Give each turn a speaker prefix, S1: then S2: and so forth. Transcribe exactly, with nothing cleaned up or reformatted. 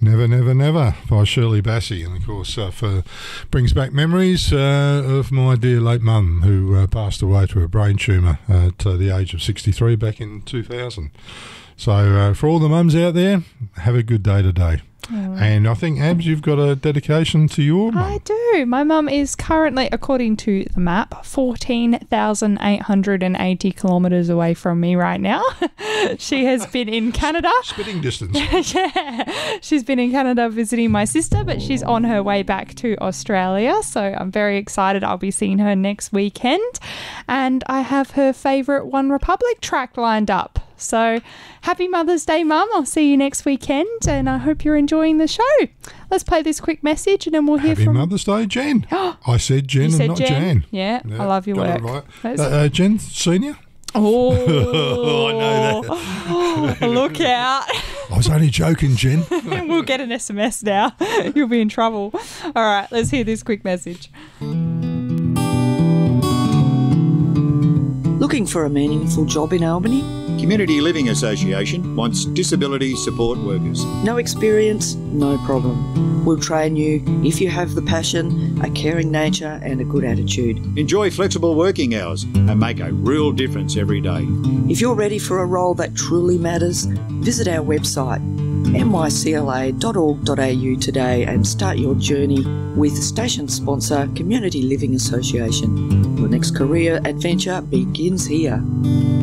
S1: Never, Never, Never by Shirley Bassey. And, of course, uh, for, brings back memories uh, of my dear late mum who uh, passed away to a brain tumour at uh, the age of sixty-three back in two thousand. So uh, for all the mums out there, have a good day today. Oh. And I think, Abs, you've got a dedication to your mum.
S2: I do. My mum is currently, according to the map, fourteen thousand eight hundred eighty kilometres away from me right now. She has been in Canada.
S1: Spitting distance.
S2: Yeah. She's been in Canada visiting my sister, but she's on her way back to Australia. So I'm very excited. I'll be seeing her next weekend. And I have her favourite One Republic track lined up. So happy Mother's Day, Mum. I'll see you next weekend and I hope you're enjoying the show. Let's play this quick message and then we'll hear
S1: happy
S2: from...
S1: Happy Mother's Day, Jen. I said Jen
S2: you
S1: and
S2: said
S1: not
S2: Jen?
S1: Jan.
S2: Yeah, yeah, I love your
S1: got
S2: work.
S1: It right. uh, uh, Jen, Senior?
S2: Oh,
S1: oh, I know
S2: that. Look out.
S1: I was only joking, Jen.
S2: We'll get an S M S now. You'll be in trouble. All right, let's hear this quick message.
S3: Looking for a meaningful job in Albany?
S4: Community Living Association wants disability support workers.
S3: No experience, no problem. We'll train you if you have the passion, a caring nature and a good attitude.
S4: Enjoy flexible working hours and make a real difference every day.
S3: If you're ready for a role that truly matters, visit our website m y c l a dot org dot a u today and start your journey with station sponsor Community Living Association. Your next career adventure begins here.